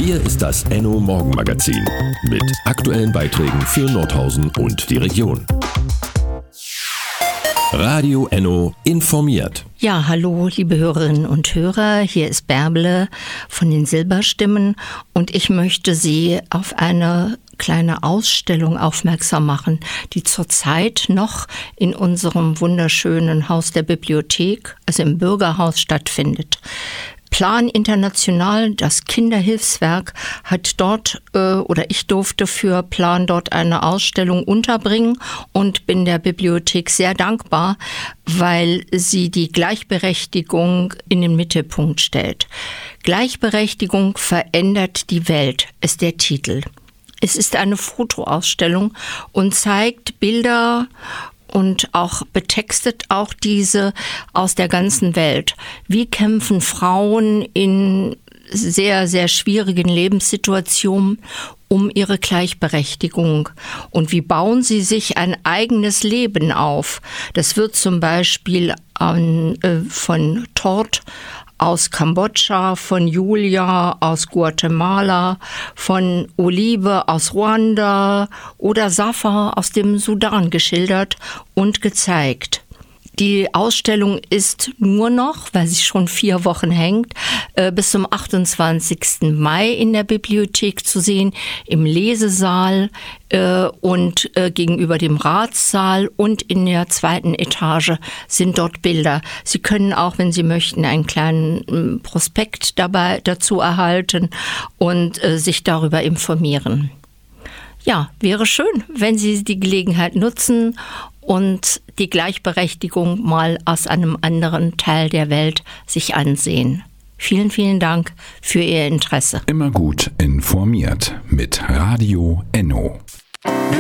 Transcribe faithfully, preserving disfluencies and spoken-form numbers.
Hier ist das Enno Morgenmagazin mit aktuellen Beiträgen für Nordhausen und die Region. Radio Enno informiert. Ja, hallo liebe Hörerinnen und Hörer, hier ist Bärbele von den Silberstimmen und ich möchte Sie auf eine kleine Ausstellung aufmerksam machen, die zurzeit noch in unserem wunderschönen Haus der Bibliothek, also im Bürgerhaus, stattfindet. Plan International, das Kinderhilfswerk, hat dort, äh, oder ich durfte für Plan dort eine Ausstellung unterbringen und bin der Bibliothek sehr dankbar, weil sie die Gleichberechtigung in den Mittelpunkt stellt. Gleichberechtigung verändert die Welt, ist der Titel. Es ist eine Fotoausstellung und zeigt Bilder und auch betextet auch diese aus der ganzen Welt. Wie kämpfen Frauen in sehr, sehr schwierigen Lebenssituationen um ihre Gleichberechtigung? Und wie bauen sie sich ein eigenes Leben auf? Das wird zum Beispiel an, äh, von Tort aus Kambodscha, von Julia aus Guatemala, von Olive aus Ruanda oder Safa aus dem Sudan geschildert und gezeigt. Die Ausstellung ist nur noch, weil sie schon vier Wochen hängt, bis zum achtundzwanzigsten Mai in der Bibliothek zu sehen, im Lesesaal und gegenüber dem Ratssaal und in der zweiten Etage sind dort Bilder. Sie können auch, wenn Sie möchten, einen kleinen Prospekt dabei dazu erhalten und sich darüber informieren. Ja, wäre schön, wenn Sie die Gelegenheit nutzen und die Gleichberechtigung mal aus einem anderen Teil der Welt sich ansehen. Vielen, vielen Dank für Ihr Interesse. Immer gut informiert mit Radio Enno.